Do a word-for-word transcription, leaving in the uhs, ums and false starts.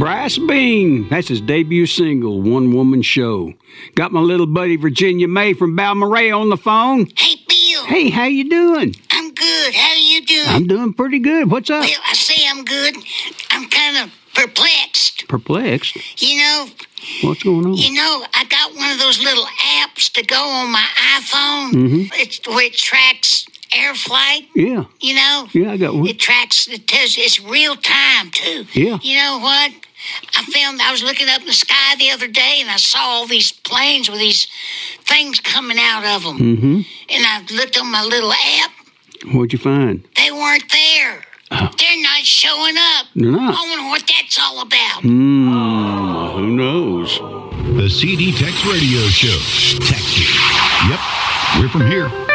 Rice Bean. That's his debut single, One Woman Show. Got my little buddy Virginia May from Balmorhea on the phone. Hey, Bill. Hey, how you doing? I'm good. How are you doing? I'm doing pretty good. What's up? Well, I say I'm good. I'm kind of perplexed. Perplexed? You know, What's going on? you know, I got one of those little apps to go on my iPhone. Mm-hmm. It's where it tracks air flight. Yeah. You know? Yeah, I got one. It tracks, it tells you, it's real time, too. Yeah. You know what? I found, I was looking up in the sky the other day, and I saw all these planes with these things coming out of them. Mm-hmm. And I looked on my little app. What'd you find? They weren't there. Oh. They're not showing up. They're not. I wonder what that's all about. Hmm, who knows? The C D Tex Radio Show. Texting. Yep, we're from here.